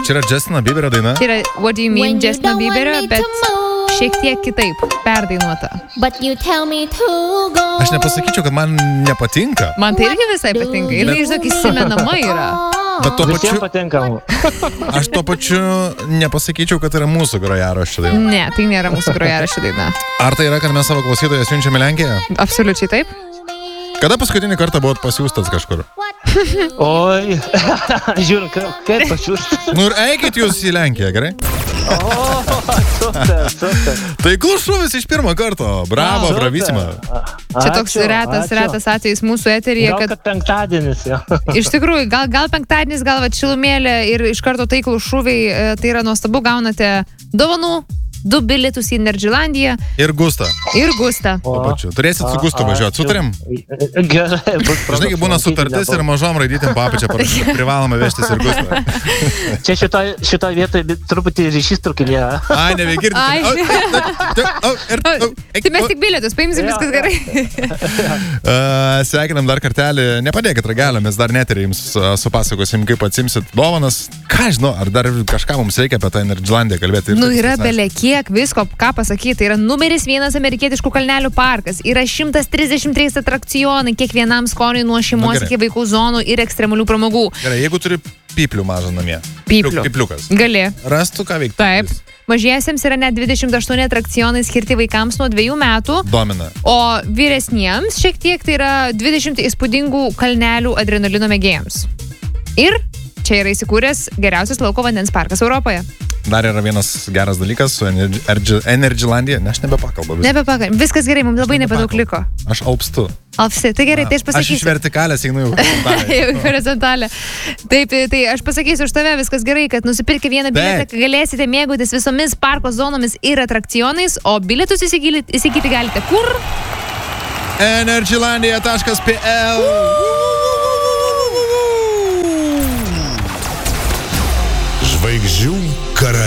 čia yra Justino Bieberio daina? Tai yra What Do You Mean Justino Bieberio, bet šiek tiek kitaip perdainuota. Aš nepasakyčiau, kad man nepatinka. Man tai irgi visai patinka. Ir žinok, įsimenama yra. Bet tuo pačiu, Visiems patinka. aš tuo pačiu nepasakyčiau, kad tai yra mūsų grojaraščio daina. Ne, tai nėra mūsų grojaraščio daina. Ar tai yra, kad mes savo klausytojus siunčiame Lenkiją? Absoliučiai taip. Kada paskutinį kartą buvot pasiūstas kažkur? Oi, žiūrėk, kaip pasiūstas. Nu ir eikit jūs į Lenkiją, gerai? Super. Tai šūvis iš pirmo karto. Bravo, bravissima. Čia toks retas atvejis mūsų eteryje, Gal kad penktadienis, jo. Iš tikrųjų, gal penktadienis, gal šilumėlė ir iš karto taiklų šūviai, tai yra nuostabu, gaunate dovanų, 2 bilietus į Energylandiją. Ir Gustą. Tuo pačiu. Turėsit su Gustu važiuoti. Sutarėm? Gerai, bus problema. Žinai, būna sutartis ir mažom raidytėm papačią parašyti. Privaloma vežtis ir Gustą. Čia šitoj vietoje truputį ryšys trukinėja. Ai, neveikirti. Tai mes tik bilietus paimsim, viskas gerai. Sveikinam dar kartelį. Nepadėkit ragelio, mes dar neterį jums supasakosim, kaip atsimsit dovanas. Ką žinau, ar dar kažką mums reikia apie tą Energylandiją kalbėti? Nu, yra belekiek visko, ką pasakyti. Tai yra numeris 1 amerikietiškų kalnelių parkas. Yra 133 atrakcionai, kiekvienam skoniui nuo šeimos iki vaikų zonų ir ekstremalių pramogų. Gerai, jeigu turi pyplių mažą namie. Pypliukas. Gali. Rastų ką veikti. Taip. Mažiesiems yra net 28 atrakcionai skirti vaikams nuo 2 metų. Domina. O vyresniems šiek tiek tai yra 20 įspūdingų kalnelių adrenalino mėgėjams. Ir čia yra įsikūręs geriausias lauko vandens parkas Europoje. Dar yra vienas geras dalykas su Energylandija. Ne, aš nebepakalbu. Viskas gerai, mums labai nebedaug liko. Aš alpstu. Alpsti, tai gerai, tai aš pasakysiu. Aš iš vertikalės einu jau horizontalę. Taip, tai aš pasakysiu už tave, viskas gerai, kad nusipirkę vieną bilietą, galėsite mėgautis visomis parko zonomis ir atrakcionais, o bilietus įsigyti galite kur? Energylandia.pl